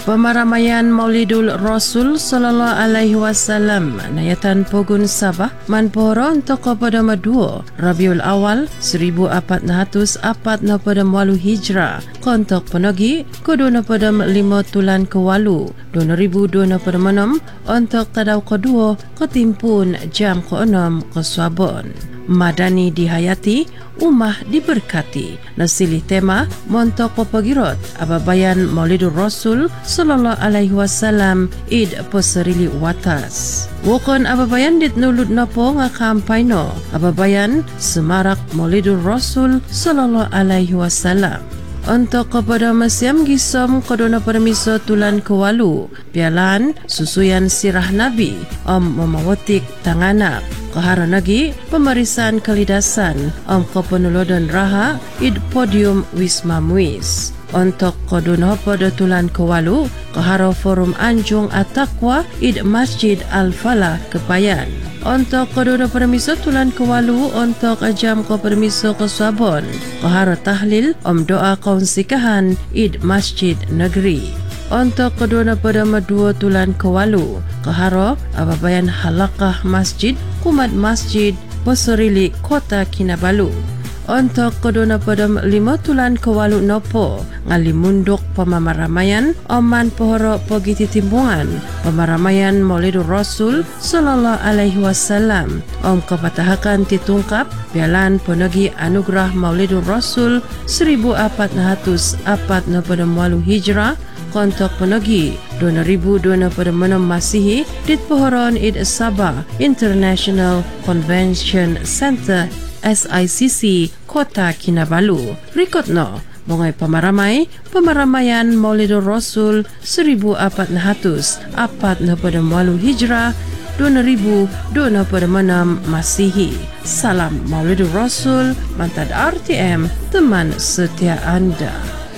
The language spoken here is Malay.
Pemaramaian Maulidul Rasul sallallahu alaihi wasallam nayatan Pogun Sabah man pohoro untuk kepada madua Rabiul Awal 1448 Hijrah kontok penagi kedua pada 5 tulan kewalu 2026 untuk tadau kedua ketimpun jam ke-6 ke Swabon. Madani dihayati, umah diberkati. Nasilih tema montok popagirot ababayan Maulidur Rasul sallallahu alaihi wasallam id peserili watas. Wokon ababayan dit nulut napo ngakampaino ababayan semarak Maulidur Rasul sallallahu alaihi wasallam. Untuk kepada Masyam Gisom Kodona Permiso Tulan Kewalu Pialan Susuyan Sirah Nabi Memawatik Tanganak Kehara Nagi Pemeriksaan Kelidasan Kepenolodan Raha Id Podium Wisma Muis. Untuk Kodona pada Tulan Kewalu Kehara Forum Anjung At-Taqwa Id Masjid Al-Falah Kepayan. Untuk kedua permiso Tulan Kewalu untuk jam ke permiso ke Swabon Kehara Tahlil doa kaunssikahan Id Masjid Negeri. Untuk kedua pada dua Tulan Kewalu Kehara ababayan halakah masjid kumat masjid Poserili Kota Kinabalu. Untuk kedua pada 5 Tulan Kewalu Nopo ngali munduk pemaramaian oman pohoro pogiti timbungan pemaramaian Maulidur Rasul sallallahu alaihi wasallam kepatahakan titungkap pialan penagi anugerah Maulidur Rasul 1448 Hijrah kontok penagi 2026 Masihi dit pohoron Id Sabah International Convention Center SICC Kota Kinabalu. Rikotno mongai pemaramaian Maulidur Rasul 1448 Hijrah 2026 Masihi. Salam Maulidur Rasul, mantad RTM, teman setia anda.